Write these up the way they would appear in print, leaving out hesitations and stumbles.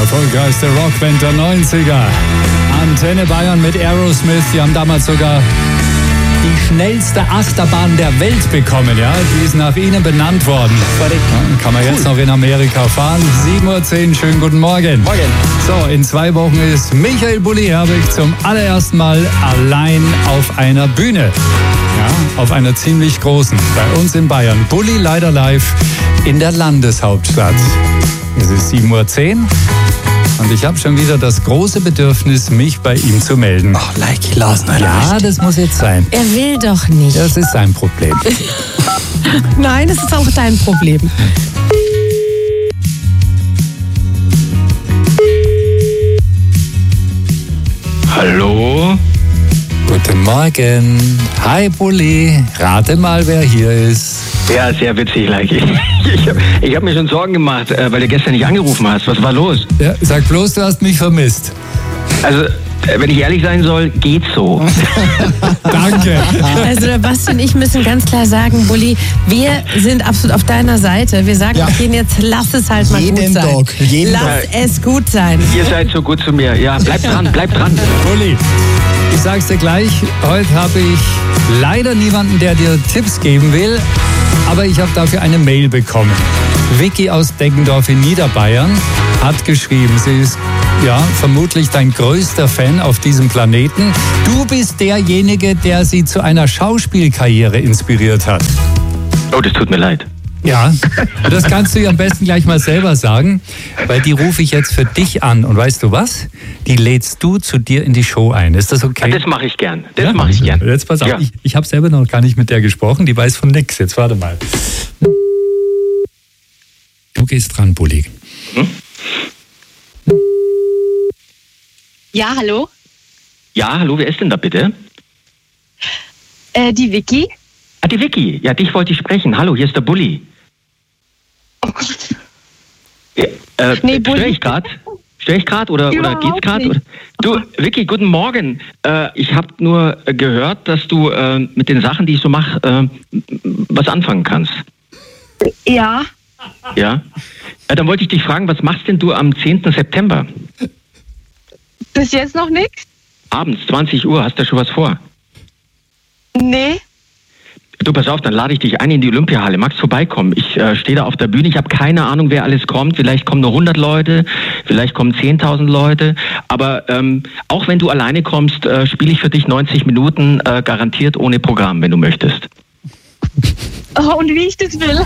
erfolgreichste Rockband der 90er. Antenne Bayern mit Aerosmith. Die haben damals sogar die schnellste Achterbahn der Welt bekommen. Ja? Die ist nach ihnen benannt worden. Ja, kann man jetzt noch in Amerika fahren. 7:10 Uhr, schönen guten Morgen. Morgen. So, in 2 Wochen ist Michael Bulli-Herbig zum allerersten Mal allein auf einer Bühne. Ja, auf einer ziemlich großen, bei uns in Bayern. Bulli leider live in der Landeshauptstadt. Es ist 7:10 Uhr und ich habe schon wieder das große Bedürfnis, mich bei ihm zu melden. Ach, like Larsen, ja, das muss jetzt sein. Er will doch nicht. Das ist sein Problem. Nein, das ist auch dein Problem. Hallo? Guten Morgen. Hi Bulli. Rate mal, wer hier ist. Ja, sehr witzig, like. Ich hab mir schon Sorgen gemacht, weil du gestern nicht angerufen hast. Was war los? Ja, sag bloß, du hast mich vermisst. Also, wenn ich ehrlich sein soll, geht's so. Danke. Also der Basti und ich müssen ganz klar sagen, Bulli, wir sind absolut auf deiner Seite. Wir sagen denen jetzt, lass es halt mal gut sein. Lass es gut sein. Ihr seid so gut zu mir. Ja, bleib dran, bleib dran. Bulli, ich sag's dir gleich, heute habe ich leider niemanden, der dir Tipps geben will, aber ich habe dafür eine Mail bekommen. Vicky aus Deggendorf in Niederbayern hat geschrieben, sie ist vermutlich dein größter Fan auf diesem Planeten. Du bist derjenige, der sie zu einer Schauspielkarriere inspiriert hat. Oh, das tut mir leid. Ja, das kannst du ihr am besten gleich mal selber sagen, weil die rufe ich jetzt für dich an. Und weißt du was? Die lädst du zu dir in die Show ein. Ist das okay? Ja, das mache ich gern. Das mache ich gern. Jetzt pass auf, ich habe selber noch gar nicht mit der gesprochen. Die weiß von nix. Jetzt warte mal. Du gehst dran, Bulli. Ja, hallo? Ja, hallo, wer ist denn da bitte? Die Vicky. Ah, die Vicky. Ja, dich wollte ich sprechen. Hallo, hier ist der Bulli. Oh Gott. Ja, Nee, Bulli. Störe ich gerade oder geht's gerade? Du, Vicky, guten Morgen. Ich habe nur gehört, dass du mit den Sachen, die ich so mache, was anfangen kannst. Ja. Ja? Dann wollte ich dich fragen, was machst denn du am 10. September? Bis jetzt noch nichts? Abends, 20 Uhr, hast du schon was vor? Nee. Du, pass auf, dann lade ich dich ein in die Olympiahalle. Magst vorbeikommen? Ich stehe da auf der Bühne. Ich habe keine Ahnung, wer alles kommt. Vielleicht kommen nur 100 Leute, vielleicht kommen 10.000 Leute. Aber auch wenn du alleine kommst, spiele ich für dich 90 Minuten, garantiert ohne Programm, wenn du möchtest. Oh, und wie ich das will?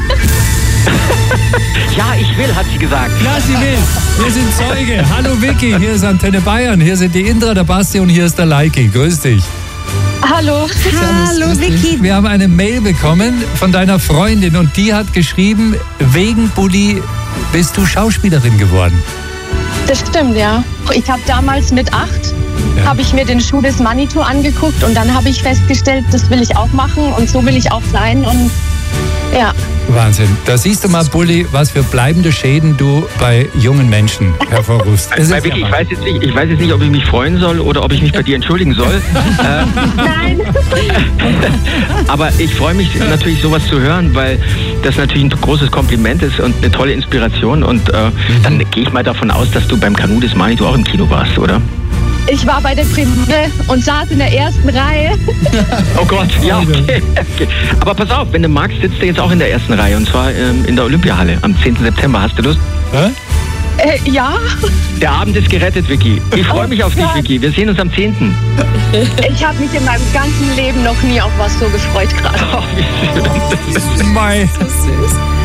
Ja, ich will, hat sie gesagt. Ja, sie will. Wir sind Zeuge. Hallo Vicky, hier ist Antenne Bayern. Hier sind die Indra, der Basti und hier ist der Leiki. Grüß dich. Hallo. Hallo Vicky. Wir haben eine Mail bekommen von deiner Freundin und die hat geschrieben, wegen Bulli bist du Schauspielerin geworden. Das stimmt, ja. Ich habe damals mit 8 habe ich mir den Schuh des Manitou angeguckt und dann habe ich festgestellt, das will ich auch machen und so will ich auch sein und ja. Wahnsinn. Da siehst du mal, Bulli, was für bleibende Schäden du bei jungen Menschen hervorrufst. Vicky, ich weiß jetzt nicht, ob ich mich freuen soll oder ob ich mich bei dir entschuldigen soll. Nein. Aber ich freue mich natürlich, sowas zu hören, weil das natürlich ein großes Kompliment ist und eine tolle Inspiration. Und dann gehe ich mal davon aus, dass du beim Kanu des Manitou auch im Kino warst, oder? Ich war bei der Premiere und saß in der ersten Reihe. Oh Gott, ja, okay. Aber pass auf, wenn du magst, sitzt du jetzt auch in der ersten Reihe und zwar in der Olympiahalle am 10. September. Hast du Lust? Ja. Der Abend ist gerettet, Vicky. Ich freue mich auf dich, Vicky. Wir sehen uns am 10. Ich habe mich in meinem ganzen Leben noch nie auf was so gefreut gerade. Oh, wie schön. Mei. So süß.